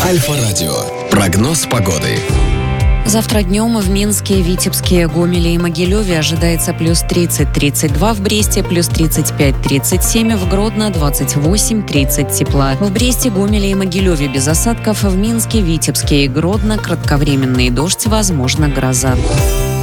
Альфа-радио. Прогноз погоды. Завтра днем в Минске, Витебске, Гомеле и Могилеве ожидается плюс 30-32, в Бресте плюс 35-37, в Гродно 28-30 тепла. В Бресте, Гомеле и Могилеве без осадков, в Минске, Витебске и Гродно кратковременный дождь, возможно гроза.